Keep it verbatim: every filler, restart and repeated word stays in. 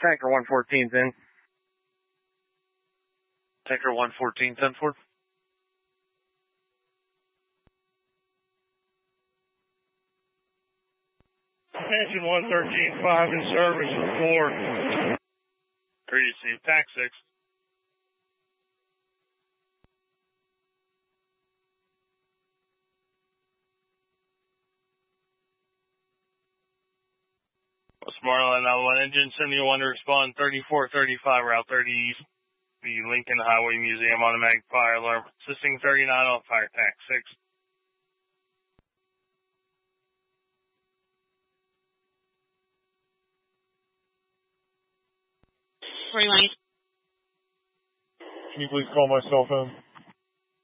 Tanker one fourteen's in. Tanker one fourteen, ten four. Engine one thirteen five in service for four. Receive tax six. Smart Line one engine seventy-one to respond thirty-four thirty-five route thirty east. The Lincoln Highway Museum automatic fire alarm. Assisting thirty-nine on fire tax six. Three lane. Can you please call my cell phone?